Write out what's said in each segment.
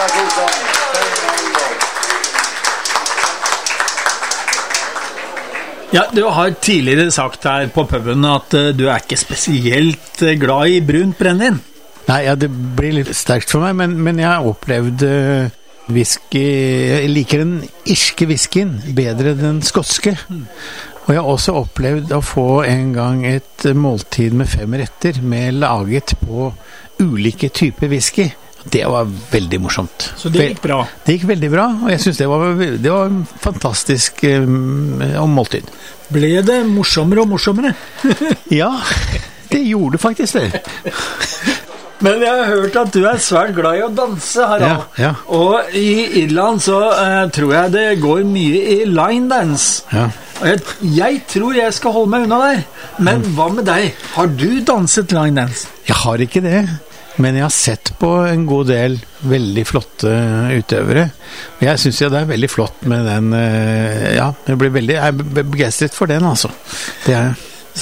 Ja, du har tidligere sagt her på puben at du ikke spesielt glad I brunt brennevin. Nei, ja, det blir litt sterkt for meg, men jeg har opplevd whisky. Jeg liker den irske whiskyen bedre enn den skotske. Og jeg har også opplevd å få en gang et måltid med 5 retter med laget på ulike typer whisky. Det var veldig morsomt. Så det gikk bra? Det gikk veldig bra, og jeg synes det var en fantastisk måltid. Ble det morsommere og morsommere? Ja, det gjorde faktisk det. Men jeg har hørt at du svært glad I å danse, Harald. Ja. Og I Irland så tror jeg det går mye I line dance. Ja. Og jeg tror jeg skal holde meg unna der. Men hva med deg? Har du danset line dance? Jeg har ikke det. Men jeg har sett på en god del veldig flotte utøvere. Og jeg synes det veldig flott med den, ja, jeg er begeistret for den, altså. Det er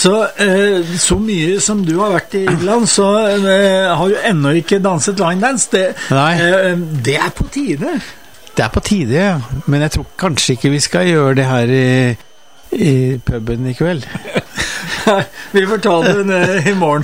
så mye som du har vært I Irland, så har du ennå ikke danset line dance. Det på tide. Det på tide, ja. Men jeg tror kanskje ikke vi skal gjøre det her I puben I kveld. Vi får ta det I morgen.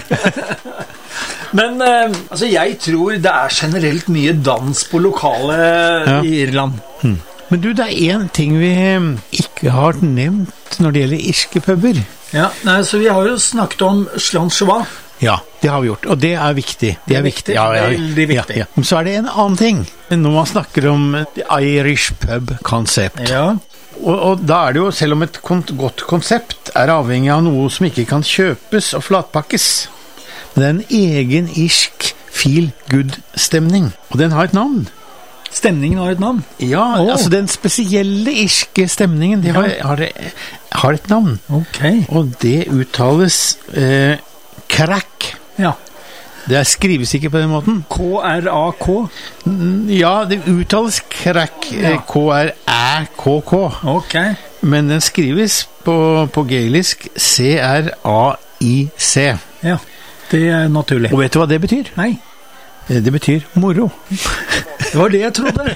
Men altså jeg tror det generelt mye dans på lokale I Irland. Men du, det en ting vi ikke har nevnt når det gjelder irske puber. Ja, så vi har jo snakket om Slancheva. Ja, det har vi gjort, og det viktig. Det viktig. Ja, veldig viktig. Ja. Så det en annen ting, når man snakker om Irish pub-konsept. Ja. Og da det jo, selv om et godt konsept avhengig av noe som ikke kan kjøpes og flatpakkes, men det en egen irsk feel-good-stemning, og den har et navn. Stemningen har et navn? Ja, altså den spesielle irske stemningen, det har et navn. Ok. Og det uttales crack. Ja. Det skrives ikke på den måten. K-R-A-K? Ja, det uttales crack. K-R-Æ-K-K. Ok. Men den skrives på gaelisk C-R-A-I-C. Ja, det naturlig. Og vet du hva det betyr? Nei. Det betyr moro. Det var det jeg trodde.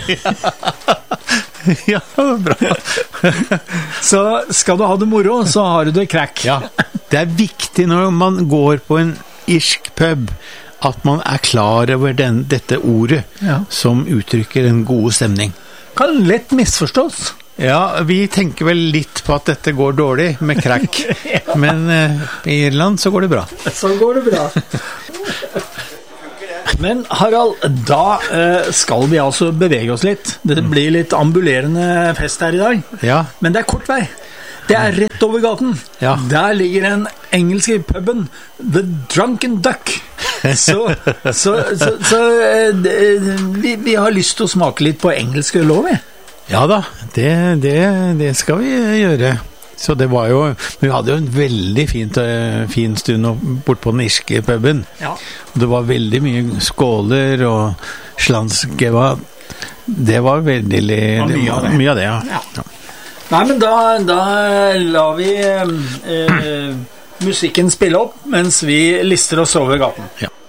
Ja, bra. Så skal du ha det moro, så har du det crack. Ja, det viktig når man går på en irsk pub at man klar over dette ordet som uttrykker en god stemning. Kan lett misforstås. Ja, vi tenker vel litt på at dette går dårlig med crack, men I Irland så går det bra. Så går det bra. Men Harald, da skal vi altså bevege oss litt. Det blir litt ambulerende fest her I dag. Ja. Men det kort vei. Det rett over gaten. Ja. Der ligger den engelske puben The Drunken Duck. Så vi har lyst til å smake litt på engelsk øl også, vi. Ja da, det skal vi gjøre. Så det var jo, vi hadde jo en veldig fin stund bort på den irske puben. Ja. Og det var veldig mye skåler og slanskeva. Det var veldig mye av det, ja. Nei, men da lar vi musikken spille opp mens vi lister oss over gaten. Ja.